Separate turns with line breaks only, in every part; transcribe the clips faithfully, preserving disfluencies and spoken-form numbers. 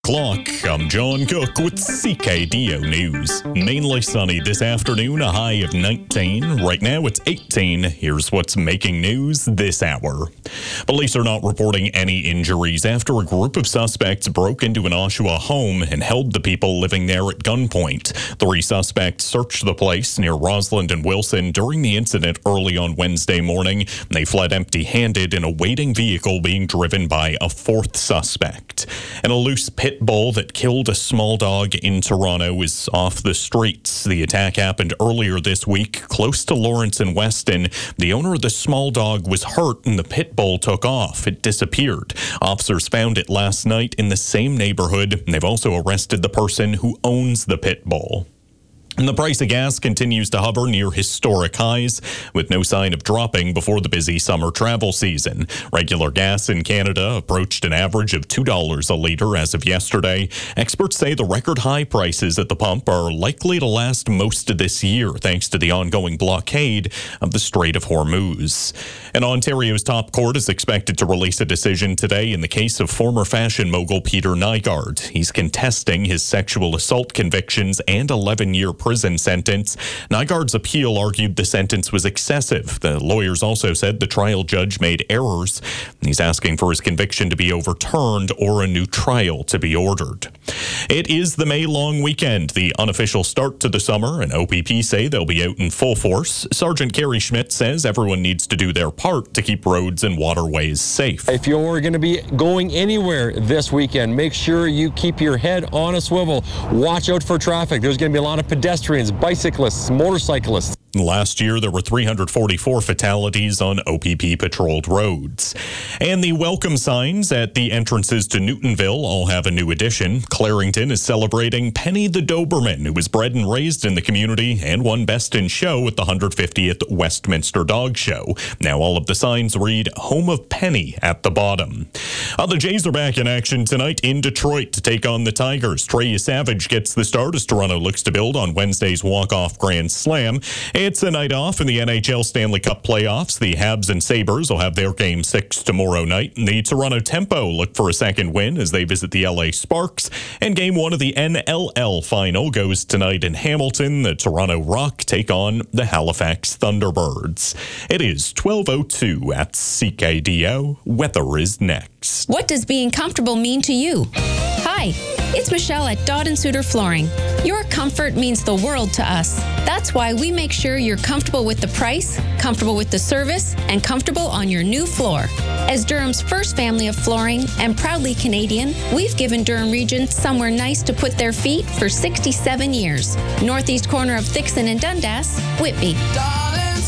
Clock. I'm John Cook with C K D O News. Mainly sunny this afternoon, a high of nineteen. Right now it's eighteen. Here's what's making news this hour. Police are not reporting any injuries after a group of suspects broke into an Oshawa home and held the people living there at gunpoint. Three suspects searched the place near Rossland and Wilson during the incident early on Wednesday morning. They fled empty-handed in a waiting vehicle being driven by a fourth suspect. And a loose pit bull that killed a small dog in Toronto is off the streets. The attack happened earlier this week close to Lawrence and Weston. The owner of the small dog was hurt and the pit bull took off. It disappeared. Officers found it last night in the same neighborhood. They've also arrested the person who owns the pit bull. And the price of gas continues to hover near historic highs, with no sign of dropping before the busy summer travel season. Regular gas in Canada approached an average of two dollars a litre as of yesterday. Experts say the record high prices at the pump are likely to last most of this year, thanks to the ongoing blockade of the Strait of Hormuz. And Ontario's top court is expected to release a decision today in the case of former fashion mogul Peter Nygard. He's contesting his sexual assault convictions and eleven-year prison sentence. Nygard's appeal argued the sentence was excessive. The lawyers also said the trial judge made errors. He's asking for his conviction to be overturned or a new trial to be ordered. It is the May long weekend, the unofficial start to the summer, and O P P say they'll be out in full force. Sergeant Gary Schmidt says everyone needs to do their part to keep roads and waterways safe.
If you're going to be going anywhere this weekend, make sure you keep your head on a swivel. Watch out for traffic. There's going to be a lot of pedestrians, bicyclists, motorcyclists.
Last year, there were three hundred forty-four fatalities on O P P-patrolled roads. And the welcome signs at the entrances to Newtonville all have a new addition. Clarington is celebrating Penny the Doberman, who was bred and raised in the community and won Best in Show at the one hundred fiftieth Westminster Dog Show. Now all of the signs read Home of Penny at the bottom. Uh, the Jays are back in action tonight in Detroit to take on the Tigers. Trey Savage gets the start as Toronto looks to build on Wednesday's walk-off grand slam. It's a night off in the N H L Stanley Cup playoffs. The Habs and Sabres will have their game six tomorrow night. The Toronto Tempo look for a second win as they visit the L A Sparks. And game one of the N L L final goes tonight in Hamilton. The Toronto Rock take on the Halifax Thunderbirds. It is twelve oh two at C K D O. Weather is next.
What does being comfortable mean to you? Hi, it's Michelle at Dodd and Suter Flooring. Your comfort means the world to us. That's why we make sure you're comfortable with the price, comfortable with the service, and comfortable on your new floor. As Durham's first family of flooring and proudly Canadian, we've given Durham Region somewhere nice to put their feet for sixty-seven years. Northeast corner of Thixon and Dundas, Whitby.
Dodd and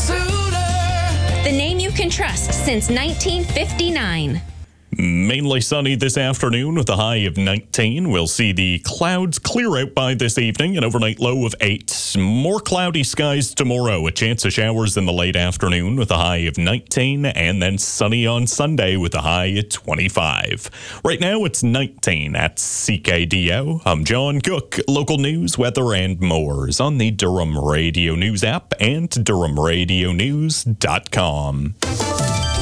Suter.
The name you can trust since nineteen fifty-nine.
Mainly sunny this afternoon with a high of nineteen. We'll see the clouds clear out by this evening, an overnight low of eight. More cloudy skies tomorrow, a chance of showers in the late afternoon with a high of nineteen, and then sunny on Sunday with a high at twenty-five. Right now it's nineteen at C K D O. I'm John Cook. Local news, weather, and more is on the Durham Radio News app and durham radio news dot com.